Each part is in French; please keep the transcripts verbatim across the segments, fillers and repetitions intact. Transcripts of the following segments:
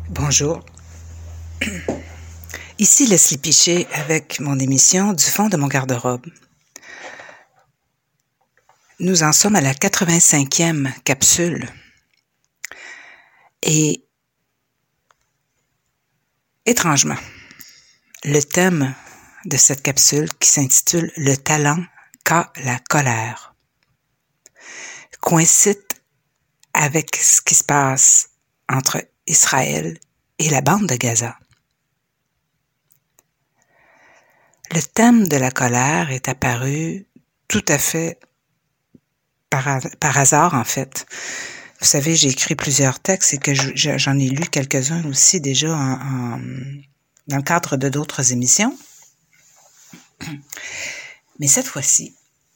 Bonjour. Ici Leslie Piché avec mon émission du fond de mon garde-robe. Nous en sommes à la quatre-vingt-cinquième capsule. Et étrangement, le thème de cette capsule qui s'intitule « Le talent qu'a la colère » coïncide avec ce qui se passe entre Israël et la bande de Gaza. Le thème de la colère est apparu tout à fait par, par hasard, en fait. Vous savez, j'ai écrit plusieurs textes et que je, j'en ai lu quelques-uns aussi déjà en, en, dans le cadre de d'autres émissions. Mais cette fois-ci,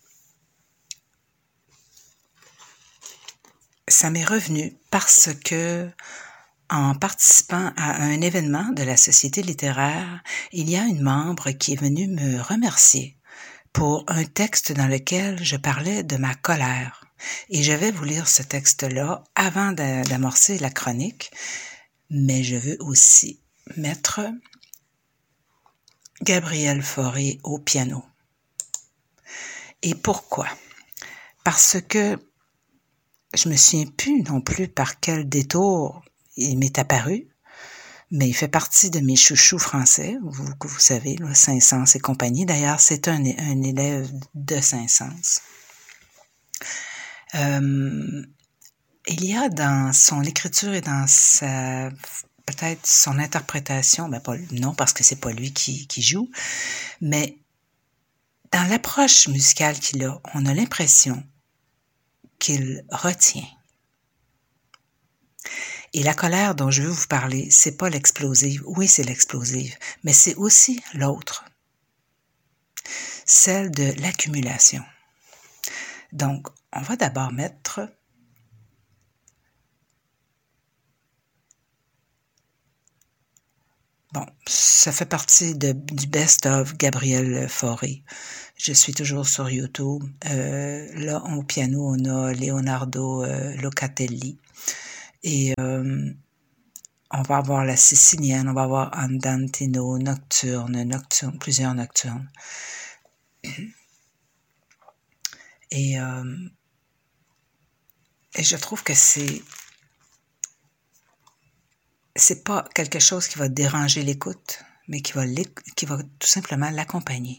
ça m'est revenu parce que, en participant à un événement de la Société littéraire, il y a une membre qui est venue me remercier pour un texte dans lequel je parlais de ma colère. Et je vais vous lire ce texte-là avant d'amorcer la chronique, mais je veux aussi mettre Gabriel Fauré au piano. Et pourquoi? Parce que je me souviens plus non plus par quel détour il m'est apparu, mais il fait partie de mes chouchous français, vous, vous savez, là, Saint-Saëns et compagnie. D'ailleurs, c'est un, un élève de Saint-Saëns. Euh, il y a dans son écriture et dans sa peut-être son interprétation, ben pas, non parce que c'est pas lui qui, qui joue, mais dans l'approche musicale qu'il a, on a l'impression qu'il retient. Et la colère dont je veux vous parler, c'est pas l'explosive. Oui, c'est l'explosive, mais c'est aussi l'autre. Celle de l'accumulation. Donc, on va d'abord mettre bon, ça fait partie de, du best-of Gabriel Fauré. Je suis toujours sur YouTube. Euh, là, au piano, on a Leonardo euh, Locatelli. Et euh, on va avoir la Sicilienne, on va avoir Andantino, Nocturne, Nocturne, plusieurs Nocturnes. Et, euh, et je trouve que c'est c'est pas quelque chose qui va déranger l'écoute, mais qui va, qui va tout simplement l'accompagner.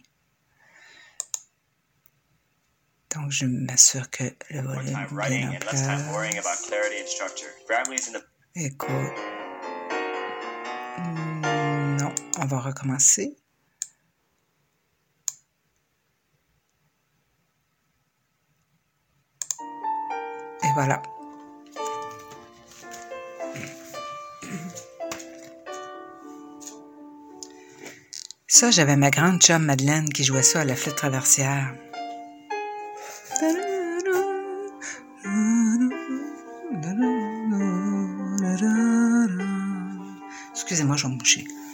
Donc, je m'assure que le volume est bien en place. Écoute. Non, on va recommencer. Et voilà. Ça, j'avais ma grande chum Madeleine qui jouait ça à la flûte traversière. Excusez-moi, je vais me boucher.